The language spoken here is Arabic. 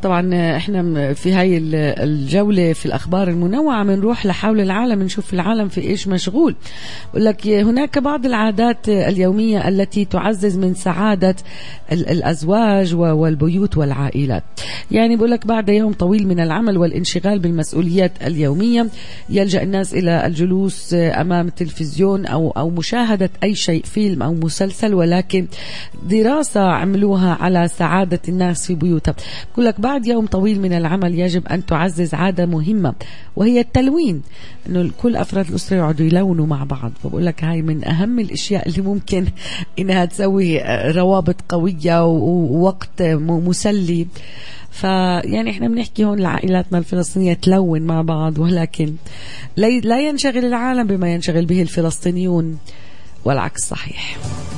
طبعا احنا في هاي الجولة في الأخبار المنوعة بنروح لحول العالم نشوف العالم في إيش مشغول. بقول لك هناك بعض العادات اليومية التي تعزز من سعادة الأزواج والبيوت والعائلات. يعني بقول لك بعد يوم طويل من العمل والانشغال بالمسؤوليات اليومية يلجأ الناس إلى الجلوس أمام التلفزيون أو مشاهدة أي شيء، فيلم أو مسلسل، ولكن دراسة عملوها على سعادة الناس في بيوتها بقول لك بعد يوم طويل من العمل يجب أن تعزز عادة مهمة وهي التلوين، إنه كل أفراد الأسرة يقعدوا يلونوا مع بعض. فبقول لك هاي من أهم الأشياء اللي ممكن إنها تسوي روابط قوية ووقت مسلي. فيعني احنا بنحكي هون لعائلاتنا الفلسطينية تلون مع بعض، ولكن لا ينشغل العالم بما ينشغل به الفلسطينيون والعكس صحيح.